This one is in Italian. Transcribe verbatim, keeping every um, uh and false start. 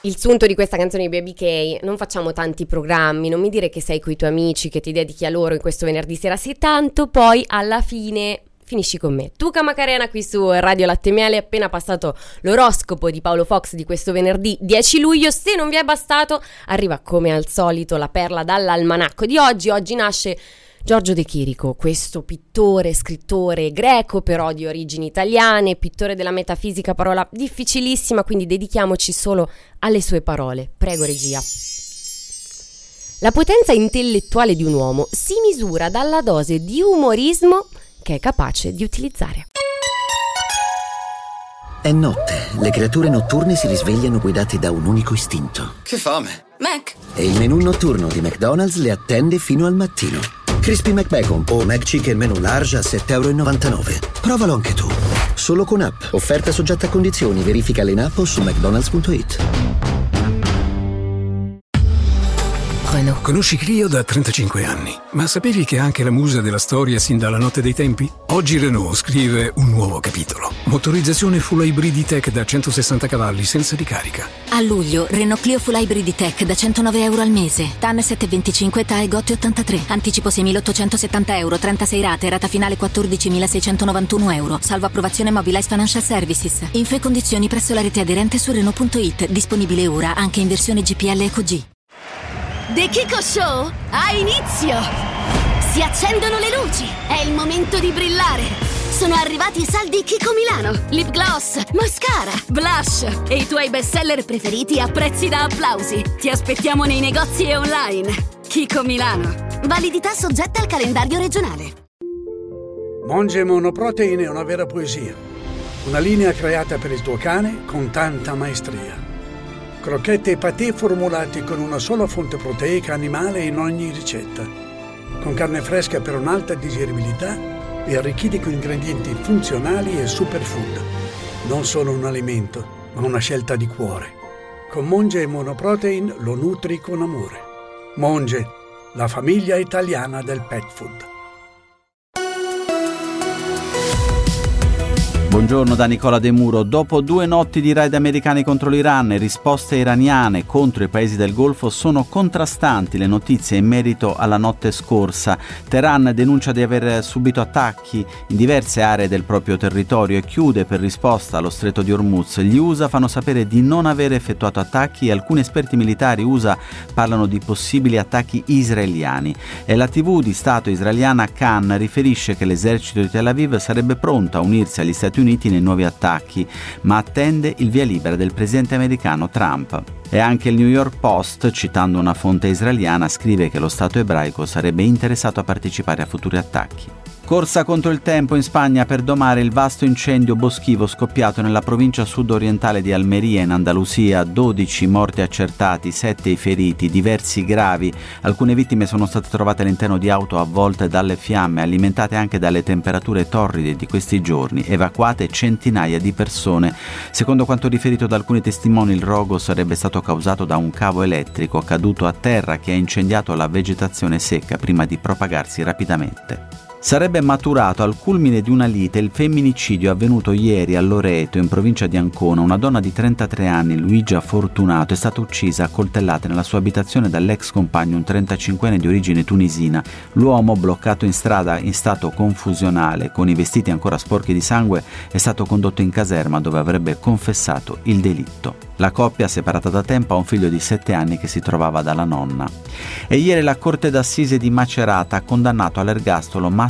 Il sunto di questa canzone di Baby K: non facciamo tanti programmi, non mi dire che sei coi tuoi amici, che ti dedichi a loro in questo venerdì sera, se tanto poi alla fine finisci con me. Tuca Macarena qui su Radio Latte Miele, appena passato l'oroscopo di Paolo Fox di questo venerdì dieci luglio. Se non vi è bastato, arriva come al solito la perla dall'almanacco di oggi. Oggi nasce Giorgio De Chirico, questo pittore, scrittore greco però di origini italiane, pittore della metafisica, parola difficilissima, quindi dedichiamoci solo alle sue parole. Prego regia. La potenza intellettuale di un uomo si misura dalla dose di umorismo che è capace di utilizzare. È notte, le creature notturne si risvegliano guidate da un unico istinto. Che fame! Mac! E il menù notturno di McDonald's le attende fino al mattino. Crispy McBacon o McChicken menù large a sette e novantanove euro. Provalo anche tu. Solo con app. Offerta soggetta a condizioni. Verifica in app o su mcdonalds punto it. Renault. Conosci Clio da trentacinque anni, ma sapevi che è anche la musa della storia sin dalla notte dei tempi? Oggi Renault scrive un nuovo capitolo. Motorizzazione full hybrid tech da centosessanta cavalli senza ricarica. A luglio, Renault Clio full hybrid tech da centonove euro al mese. T A N sette virgola venticinque, T A E Gotti ottantatré. Anticipo seimilaottocentosettanta euro, trentasei rate, rata finale quattordicimilaseicentonovantuno euro. Salvo approvazione Mobilize Financial Services. Info e condizioni presso la rete aderente su Renault punto it. Disponibile ora anche in versione G P L Eco G. The Kiko Show ha inizio! Si accendono le luci, è il momento di brillare! Sono arrivati i saldi Kiko Milano, lip gloss, mascara, blush e i tuoi bestseller preferiti a prezzi da applausi. Ti aspettiamo nei negozi e online. Kiko Milano. Validità soggetta al calendario regionale. Monge Monoprotein è una vera poesia. Una linea creata per il tuo cane con tanta maestria. Crocchette e patè formulati con una sola fonte proteica animale in ogni ricetta. Con carne fresca per un'alta digeribilità e arricchiti con ingredienti funzionali e superfood. Non solo un alimento, ma una scelta di cuore. Con Monge Monoprotein lo nutri con amore. Monge, la famiglia italiana del pet food. Buongiorno da Nicola De Muro. Dopo due notti di raid americani contro l'Iran e risposte iraniane contro i paesi del Golfo, sono contrastanti le notizie in merito alla notte scorsa. Teheran denuncia di aver subito attacchi in diverse aree del proprio territorio e chiude per risposta lo stretto di Hormuz. Gli U S A fanno sapere di non aver effettuato attacchi e alcuni esperti militari U S A parlano di possibili attacchi israeliani. E la tivù di Stato israeliana Kan riferisce che l'esercito di Tel Aviv sarebbe pronto a unirsi agli Stati Uniti nei nuovi attacchi, ma attende il via libera del presidente americano Trump. E anche il New York Post, citando una fonte israeliana, scrive che lo Stato ebraico sarebbe interessato a partecipare a futuri attacchi. Corsa contro il tempo in Spagna per domare il vasto incendio boschivo scoppiato nella provincia sud-orientale di Almeria in Andalusia. dodici morti accertati, sette i feriti, diversi gravi. Alcune vittime sono state trovate all'interno di auto avvolte dalle fiamme, alimentate anche dalle temperature torride di questi giorni. Evacuate centinaia di persone. Secondo quanto riferito da alcuni testimoni, il rogo sarebbe stato causato da un cavo elettrico caduto a terra che ha incendiato la vegetazione secca prima di propagarsi rapidamente. Sarebbe maturato al culmine di una lite il femminicidio avvenuto ieri a Loreto, in provincia di Ancona. Una donna di trentatré anni, Luigia Fortunato, è stata uccisa a coltellate nella sua abitazione dall'ex compagno, un trentacinquenne di origine tunisina. L'uomo, bloccato in strada in stato confusionale, con i vestiti ancora sporchi di sangue, è stato condotto in caserma dove avrebbe confessato il delitto. La coppia, separata da tempo, ha un figlio di sette anni che si trovava dalla nonna. E ieri la Corte d'Assise di Macerata ha condannato all'ergastolo Massimo